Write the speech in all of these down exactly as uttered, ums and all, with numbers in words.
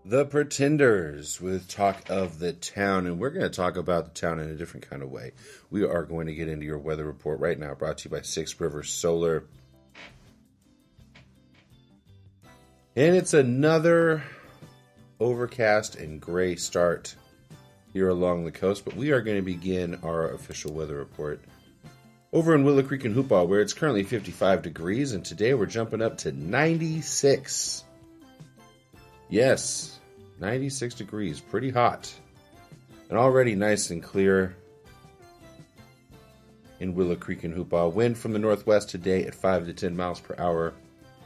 The Pretenders with Talk of the Town, and we're going to talk about the town in a different kind of way. We are going to get into your weather report right now, brought to you by Six Rivers Solar. And it's another overcast and gray start here along the coast, but we are going to begin our official weather report over in Willow Creek and Hoopaw, where it's currently fifty-five degrees, and today we're jumping up to ninety-six. Yes, ninety-six degrees, pretty hot. And already nice and clear in Willow Creek and Hoopaw. Wind from the northwest today at five to ten miles per hour.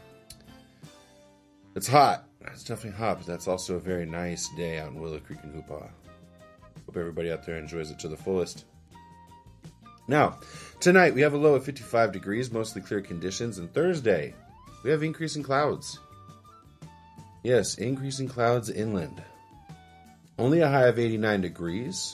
It's hot. It's definitely hot, but that's also a very nice day out in Willow Creek and Hoopaw. Hope everybody out there enjoys it to the fullest. Now, tonight we have a low of fifty-five degrees, mostly clear conditions. And Thursday, we have increasing clouds. Yes, increasing clouds inland. Only a high of eighty-nine degrees.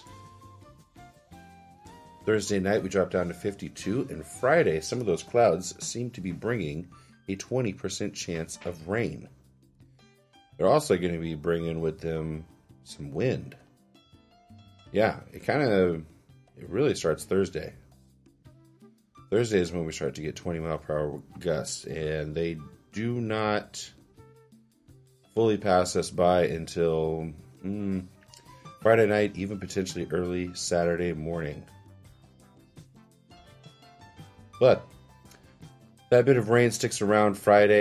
Thursday night, we drop down to fifty-two. And Friday, some of those clouds seem to be bringing a twenty percent chance of rain. They're also going to be bringing with them some wind. Yeah, it kind of, it really starts Thursday. Thursday is when we start to get twenty mile per hour gusts. And they do not fully pass us by until mm, Friday night, even potentially early Saturday morning. But that bit of rain sticks around Friday